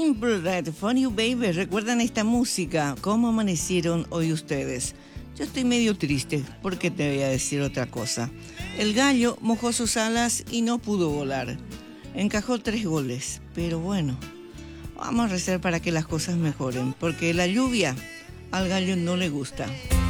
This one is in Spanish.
Simple Red, For You Baby. ¿Recuerdan esta música? ¿Cómo amanecieron hoy ustedes? Yo estoy medio triste, porque te voy a decir otra cosa. El gallo mojó sus alas y no pudo volar. Encajó 3 goles, pero bueno, vamos a rezar para que las cosas mejoren, porque la lluvia al gallo no le gusta.